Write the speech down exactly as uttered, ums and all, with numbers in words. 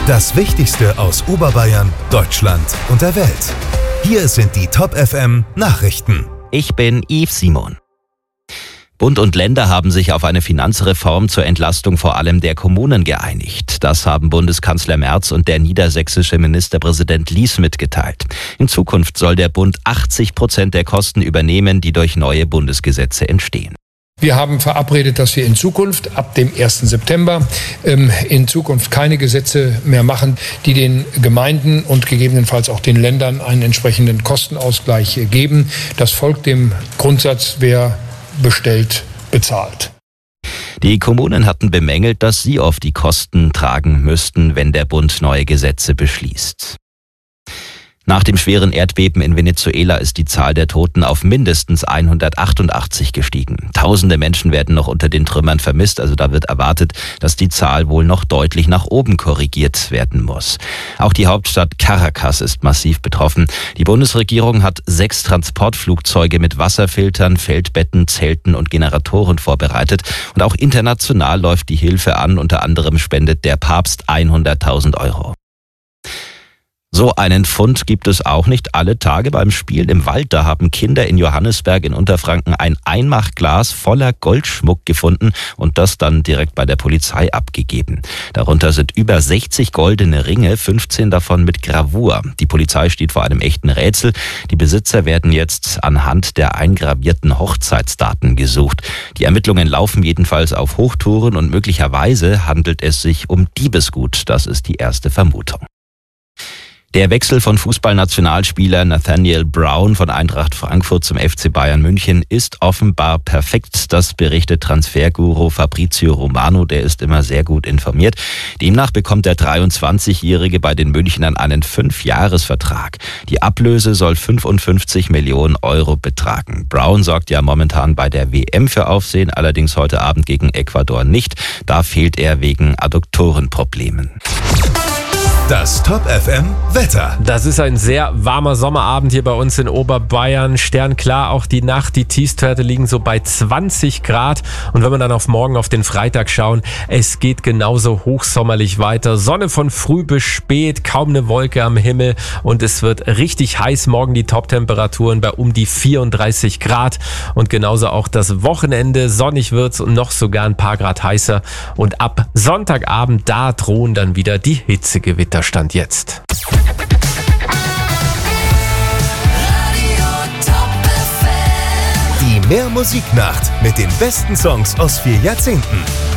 Das Wichtigste aus Oberbayern, Deutschland und der Welt. Hier sind die Top F M Nachrichten. Ich bin Yves Simon. Bund und Länder haben sich auf eine Finanzreform zur Entlastung vor allem der Kommunen geeinigt. Das haben Bundeskanzler Merz und der niedersächsische Ministerpräsident Lies mitgeteilt. In Zukunft soll der Bund achtzig Prozent der Kosten übernehmen, die durch neue Bundesgesetze entstehen. Wir haben verabredet, dass wir in Zukunft ab dem ersten September ähm, in Zukunft keine Gesetze mehr machen, die den Gemeinden und gegebenenfalls auch den Ländern einen entsprechenden Kostenausgleich geben. Das folgt dem Grundsatz, wer bestellt, bezahlt. Die Kommunen hatten bemängelt, dass sie oft die Kosten tragen müssten, wenn der Bund neue Gesetze beschließt. Nach dem schweren Erdbeben in Venezuela ist die Zahl der Toten auf mindestens hundertachtundachtzig gestiegen. Tausende Menschen werden noch unter den Trümmern vermisst, also da wird erwartet, dass die Zahl wohl noch deutlich nach oben korrigiert werden muss. Auch die Hauptstadt Caracas ist massiv betroffen. Die Bundesregierung hat sechs Transportflugzeuge mit Wasserfiltern, Feldbetten, Zelten und Generatoren vorbereitet. Und auch international läuft die Hilfe an. Unter anderem spendet der Papst hunderttausend Euro. So einen Fund gibt es auch nicht alle Tage beim Spielen im Wald. Da haben Kinder in Johannisberg in Unterfranken ein Einmachglas voller Goldschmuck gefunden und das dann direkt bei der Polizei abgegeben. Darunter sind über sechzig goldene Ringe, fünfzehn davon mit Gravur. Die Polizei steht vor einem echten Rätsel. Die Besitzer werden jetzt anhand der eingravierten Hochzeitsdaten gesucht. Die Ermittlungen laufen jedenfalls auf Hochtouren und möglicherweise handelt es sich um Diebesgut. Das ist die erste Vermutung. Der Wechsel von Fußballnationalspieler Nathaniel Brown von Eintracht Frankfurt zum F C Bayern München ist offenbar perfekt. Das berichtet Transferguru Fabrizio Romano, der ist immer sehr gut informiert. Demnach bekommt der dreiundzwanzigjährige bei den Münchnern einen Fünfjahresvertrag. Die Ablöse soll fünfundfünfzig Millionen Euro betragen. Brown sorgt ja momentan bei der W M für Aufsehen, allerdings heute Abend gegen Ecuador nicht. Da fehlt er wegen Adduktorenproblemen. Das Top F M Wetter. Das ist ein sehr warmer Sommerabend hier bei uns in Oberbayern. Sternklar auch die Nacht. Die Tiefstwerte liegen so bei zwanzig Grad. Und wenn wir dann auf morgen, auf den Freitag schauen, es geht genauso hochsommerlich weiter. Sonne von früh bis spät, kaum eine Wolke am Himmel. Und es wird richtig heiß. Morgen die Top-Temperaturen bei um die vierunddreißig Grad. Und genauso auch das Wochenende. Sonnig wird's und noch sogar ein paar Grad heißer. Und ab Sonntagabend, da drohen dann wieder die Hitzegewitter. Stand jetzt. Die Mehr Musiknacht mit den besten Songs aus vier Jahrzehnten.